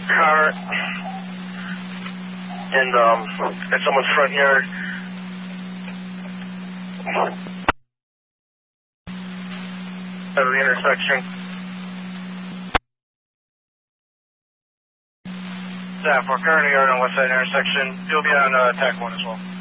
car in at someone's front yard. At the intersection. Yeah, for currently yard on West Side intersection. You'll be on TAC 1 as well.